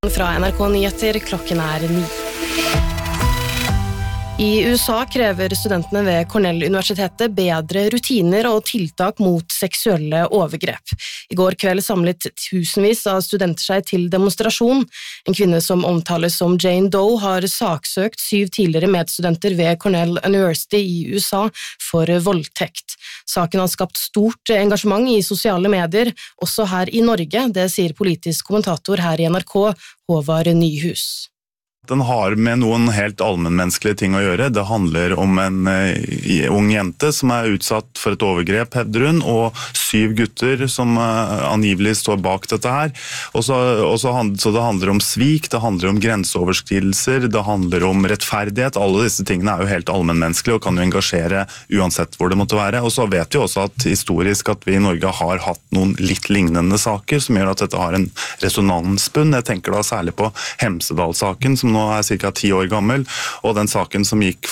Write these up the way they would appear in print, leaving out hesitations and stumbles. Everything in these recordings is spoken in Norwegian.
morgen fra NRK Nyheter, klokken 9. I USA krever studentene ved Cornell-universitetet bedre rutiner og tiltak mot seksuelle overgrep. I går kveld samlet tusenvis av studenter seg til demonstrasjon. En kvinne som omtales som Jane Doe har saksøkt 7 tidligere medstudenter ved Cornell University i USA for voldtekt. Saken har skapt stort engasjement i sosiale medier, også her i Norge, det sier politisk kommentator her i NRK, Håvard Nyhus. Den har med noen helt allmennmenneskelige ting å gjøre. Det handler om en ung jente som utsatt for et overgrep, hevder hun, og 7 gutter som angivelig står bak dette her. Så det handler om svik, det handler om grenseoverskridelser, det handler om rettferdighet. Alle disse tingene jo helt allmennmenneskelige og kan jo engasjere uansett hvor det måtte være. Og så vet vi også at historisk at vi i Norge har hatt noen litt lignende saker som gjør at dette har en resonansbunn. Jeg tenker da særlig på Hemsedal-saken, som nå ca. 10 år gammel, og den saken som gikk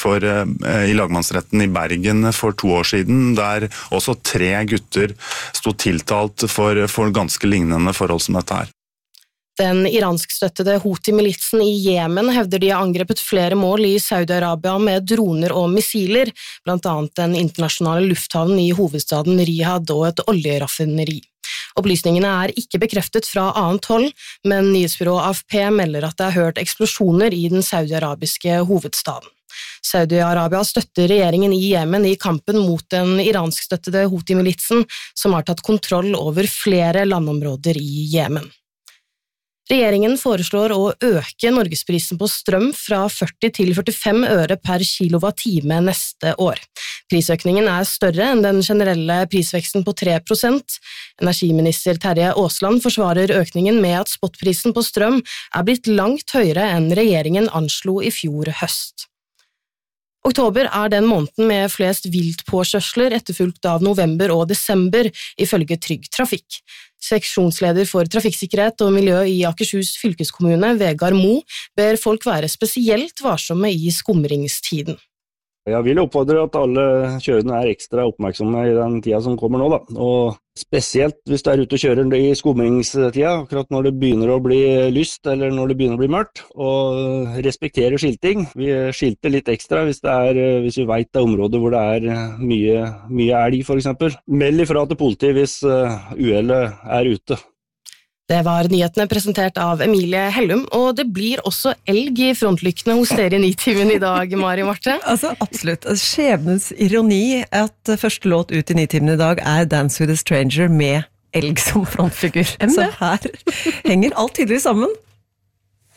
i lagmannsretten i Bergen for 2 år siden, der også 3 gutter stod tiltalt for ganske lignende forhold som dette her. Den iranskstøttede Houthi-militsen i Jemen hevder de har angrepet flere mål i Saudi-Arabia med droner og missiler, blant annet den internasjonale lufthavnen i hovedstaden Riyadh og et oljeraffineri. Opplysningene ikke bekreftet fra annet hold, men nyhetsbyrået AFP melder at det har hørt eksplosjoner i den saudiarabiske hovedstaden. Saudi-Arabia støtter regjeringen i Jemen i kampen mot den iranskstøttede Houthi-militsen, som har tatt kontroll over flere landområder i Jemen. Regjeringen foreslår å øke norgesprisen på strøm fra 40 til 45 øre per kilowattime neste år. Prisøkningen større enn den generelle prisveksten på 3%. Energiminister Terje Aasland forsvarer økningen med at spotprisen på strøm blitt langt høyere enn regjeringen anslo i fjor høst. Oktober den måneden med flest viltpåkjørsler, etterfulgt av november og desember, ifølge Trygg Trafikk. Seksjonsleder for trafikksikkerhet og miljø i Akershus fylkeskommune, Vegard Mo, ber folk være spesielt varsomme i skumringstiden. Jeg vil oppfordre at alle kjørende ekstra oppmerksomme i den tida som kommer nå, da. Og spesielt hvis du ute og kjører i skumringstida, akkurat når det begynner å bli lyst eller når det begynner å bli mørkt, og respektere skilting. Vi skilter litt ekstra hvis vi vet det områder hvor det mye elg for eksempel. Meld ifra til politiet hvis uhellet ute. Det var nyhetene presentert av Emilie Hellum, og det blir også elg i frontlyktene hos dere i Nitimen i dag, Mari Marte. Altså, absolutt. Skjebnens ironi at første låt ut i Nitimen i dag Dance with a Stranger med elg som frontfigur. Så her henger alt tydelig sammen.